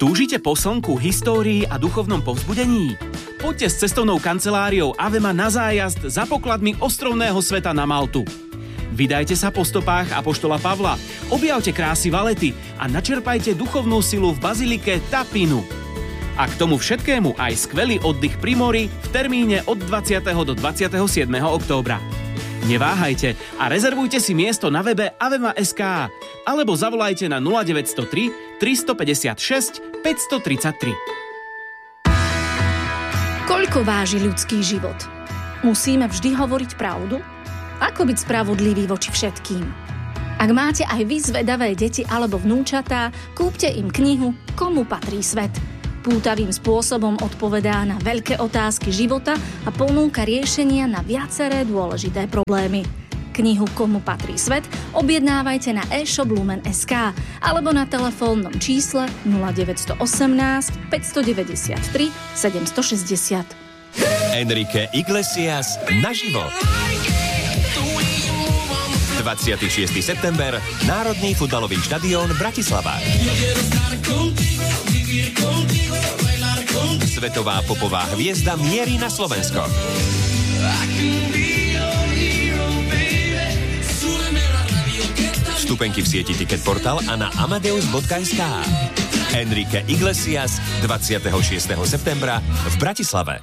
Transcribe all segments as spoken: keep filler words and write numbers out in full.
Túžite po slnku, histórii a duchovnom povzbudení? Poďte s cestovnou kanceláriou Avema na zájazd za pokladmi ostrovného sveta na Maltu. Vydajte sa po stopách apoštola Pavla, objavte krásy Valety a načerpajte duchovnú silu v bazilike Tapinu. A k tomu všetkému aj skvelý oddych pri mori v termíne od dvadsiateho do dvadsiateho siedmeho októbra. Neváhajte a rezervujte si miesto na webe avema bodka es ká alebo zavolajte na nula deväť nula tri, tristopäťdesiatšesť, päťstotridsaťtri. Koľko váži ľudský život? Musíme vždy hovoriť pravdu? Ako byť spravodlivý voči všetkým? Ak máte aj vy zvedavé deti alebo vnúčatá, kúpte im knihu Komu patrí svet. Pútavým spôsobom odpovedá na veľké otázky života a ponúka riešenia na viaceré dôležité problémy. Knihu Komu patrí svet objednávajte na e-shop lumen bodka es ká alebo na telefónnom čísle nula deväť osem osem, päť deväť tri, sedem šesť nula. Enrique Iglesias naživo. dvadsiateho šiesteho september, Národný futbalový štadión Bratislava. Svetová popová hviezda mierí na Slovensko. Vstupenky v sieti Ticket Portal a na amadeus bodka es ká. Enrique Iglesias dvadsiateho šiesteho septembra v Bratislave.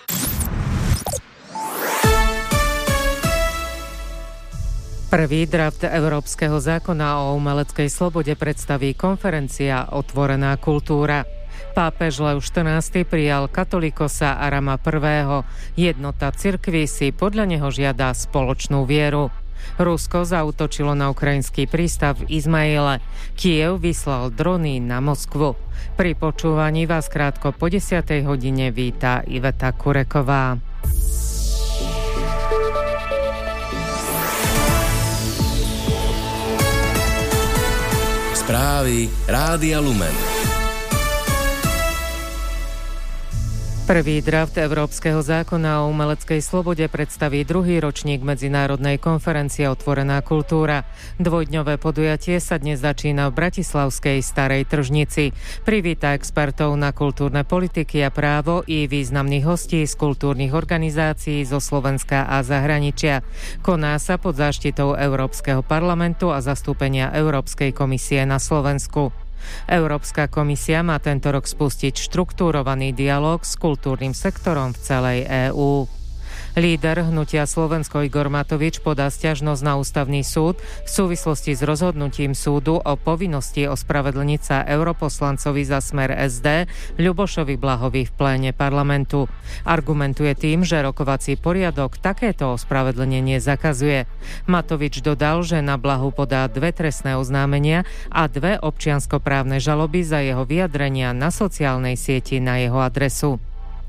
Prvý draft Európskeho zákona o umeleckej slobode predstaví konferencia Otvorená kultúra. Pápež Lev štrnásty prijal katolikosa Arama prvého. Jednota cirkvi si podľa neho žiada spoločnú vieru. Rusko zaútočilo na ukrajinský prístav v Izmaile. Kyjev vyslal drony na Moskvu. Pri počúvaní vás krátko po desiatej hodine víta Iveta Kureková. Správy Rádia Lumen. Prvý draft Európskeho zákona o umeleckej slobode predstaví druhý ročník Medzinárodnej konferencie Otvorená kultúra. Dvojdňové podujatie sa dnes začína v bratislavskej Starej tržnici. Privíta expertov na kultúrne politiky a právo i významných hostí z kultúrnych organizácií zo Slovenska a zahraničia. Koná sa pod záštitou Európskeho parlamentu a zastúpenia Európskej komisie na Slovensku. Európska komisia má tento rok spustiť štruktúrovaný dialóg s kultúrnym sektorom v celej EÚ. Líder hnutia Slovensko Igor Matovič podá sťažnosť na ústavný súd v súvislosti s rozhodnutím súdu o povinnosti ospravedlniť sa europoslancovi za Smer es dé Ľubošovi Blahovi v pléne parlamentu. Argumentuje tým, že rokovací poriadok takéto ospravedlnenie zakazuje. Matovič dodal, že na Blahu podá dve trestné oznámenia a dve občianskoprávne žaloby za jeho vyjadrenia na sociálnej sieti na jeho adresu.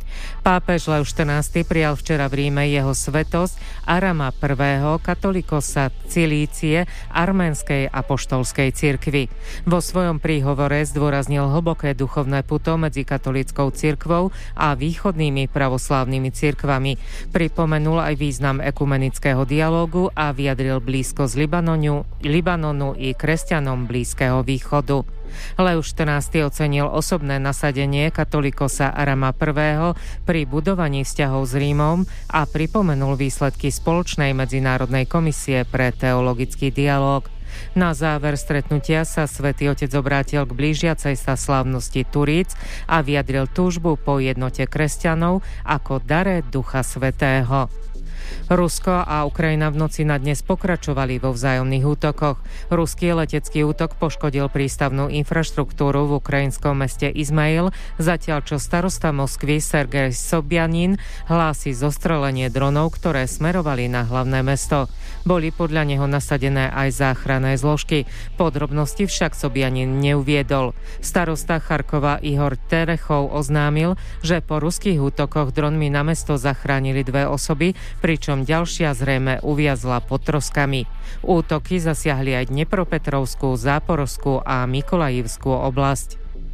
Pápež Lev štrnásty prijal včera v Ríme jeho svetosť Arama prvého, katolikosa Cilície arménskej apoštolskej cirkvi. Vo svojom príhovore zdôraznil hlboké duchovné puto medzi katolíckou cirkvou a východnými pravoslávnymi cirkvami. Pripomenul aj význam ekumenického dialógu a vyjadril blízko z Libanonu, Libanonu i kresťanom Blízkeho východu. Lev štrnásty ocenil osobné nasadenie katolikosa Arama prvého pri budovaní vzťahov s Rímom a pripomenul výsledky spoločnej medzinárodnej komisie pre teologický dialóg. Na záver stretnutia sa Svätý Otec obrátil k blížiacej sa slávnosti Turíc a vyjadril túžbu po jednote kresťanov ako dare Ducha Svätého. Rusko a Ukrajina v noci na dnes pokračovali vo vzájomných útokoch. Ruský letecký útok poškodil prístavnú infraštruktúru v ukrajinskom meste Izmail, zatiaľ čo starosta Moskvy Sergej Sobjanin hlási zostrelenie dronov, ktoré smerovali na hlavné mesto. Boli podľa neho nasadené aj záchranné zložky. Podrobnosti však Sobjanin neuviedol. Starosta Charkova Ihor Terechov oznámil, že po ruských útokoch dronmi na mesto zachránili dve osoby, pričom ďalšia zrejme uviazla pod troskami. Útoky zasiahli aj Dnepropetrovskú, Záporožskú a Mykolajivskú oblasť.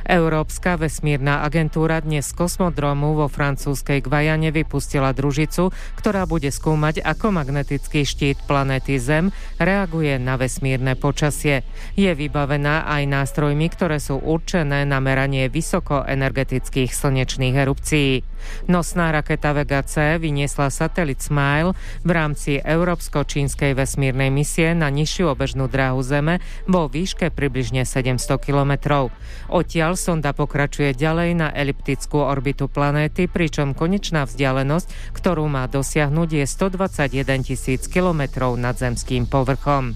Európska vesmírna agentúra dnes z kosmodromu vo francúzskej Guajane vypustila družicu, ktorá bude skúmať, ako magnetický štít planéty Zem reaguje na vesmírne počasie. Je vybavená aj nástrojmi, ktoré sú určené na meranie vysokoenergetických slnečných erupcií. Nosná raketa Vega C vyniesla satelit Smile v rámci európsko-čínskej vesmírnej misie na nižšiu obežnú dráhu Zeme vo výške približne sedemsto kilometrov. Odtiaľ sonda pokračuje ďalej na eliptickú orbitu planéty, pričom konečná vzdialenosť, ktorú má dosiahnuť, je stodvadsaťjeden tisíc kilometrov nad zemským povrchom.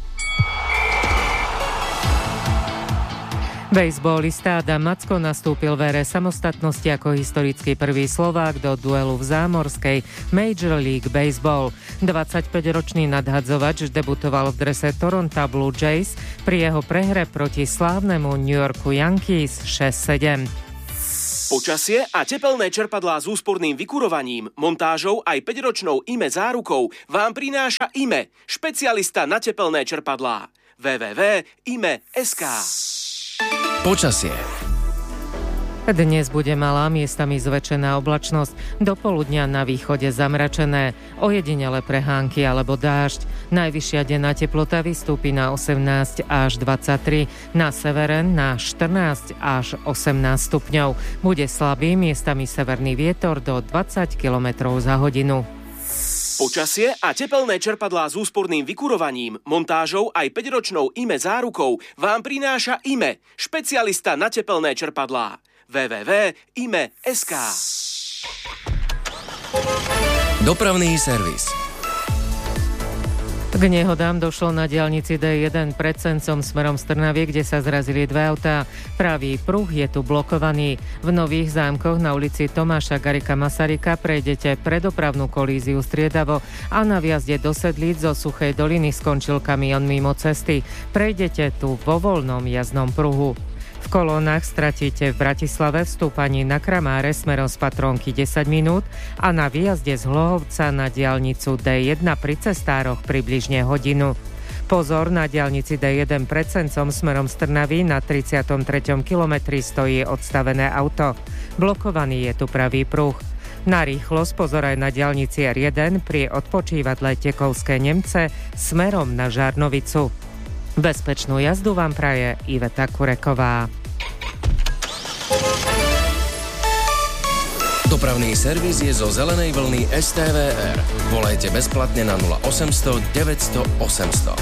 Bejsbolista Adam Macko nastúpil v ére samostatnosti ako historický prvý Slovák do duelu v zámorskej Major League Baseball. dvadsaťpäťročný nadhadzovač debutoval v drese Toronto Blue Jays pri jeho prehre proti slávnemu New Yorku Yankees šesť sedem. Počasie a tepelné čerpadlá s úsporným vykurovaním, montážou aj päťročnou í em é zárukou vám prináša í em é, špecialista na tepelné čerpadlá. w w w bodka i m e bodka es ka. Počasie. Dnes bude malá, miestami zväčšená oblačnosť, do poludnia na východe zamračené, ojedinele prehánky alebo dážď. Najvyššia denná teplota vystúpi na osemnásť až dvadsaťtri, na severe na štrnásť až osemnásť stupňov. Bude slabý, miestami severný vietor do dvadsať kilometrov za hodinu. Počasie a tepelné čerpadlá s úsporným vykurovaním, montážou aj päťročnou í em é zárukou vám prináša í em é, špecialista na tepelné čerpadlá. w w w bodka i m e bodka es ka. Dopravný servis. K nehodám došlo na diaľnici dé jeden pred Sencom smerom z Trnavy, kde sa zrazili dve autá. Pravý pruh je tu blokovaný. V Nových Zámkoch na ulici Tomáša Garrigua Masaryka prejdete predopravnú kolíziu striedavo a na vjazde do Sedlíc zo Suchej doliny skončil kamión mimo cesty. Prejdete tu vo voľnom jazdnom pruhu. V kolónach stratíte v Bratislave v stúpaní na Kramáre smerom z Patrónky desať minút a na výjazde z Hlohovca na diaľnicu dé jeden pri cestároch približne hodinu. Pozor, na diaľnici dé jeden pred Sencom smerom z Trnavy na tridsiatom treťom kilometri stojí odstavené auto. Blokovaný je tu pravý pruh. Na rýchlosť pozor aj na diaľnici er jeden pri odpočívadle Tekovské Nemce smerom na Žarnovicu. Bezpečnú jazdu vám praje Iveta Kureková. Dopravný servis je zo zelenej vlny es té vé er. Volajte bezplatne na nula osemsto deväťsto osemsto.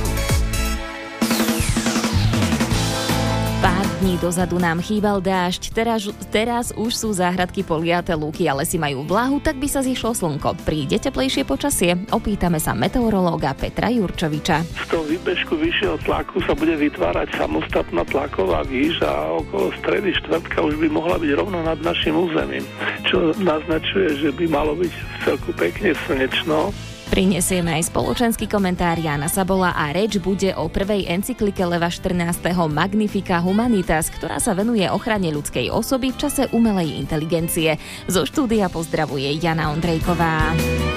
Pár dní dozadu nám chýbal dážď, teraz, teraz už sú záhradky poliaté, lúky a lesy majú vlahu, tak by sa zišlo slnko. Príde teplejšie počasie? Opýtame sa meteorológa Petra Jurčoviča. V tom výbežku vyššieho tlaku sa bude vytvárať samostatná tlaková výš a okolo stredy štvrtka už by mohla byť rovno nad našim územím, čo naznačuje, že by malo byť v celku pekne slnečno. Prinesieme aj spoločenský komentár Jána Sabola a reč bude o prvej encyklike Leva štrnásteho Magnifica Humanitas, ktorá sa venuje ochrane ľudskej osoby v čase umelej inteligencie. Zo štúdia pozdravuje Jana Ondrejková.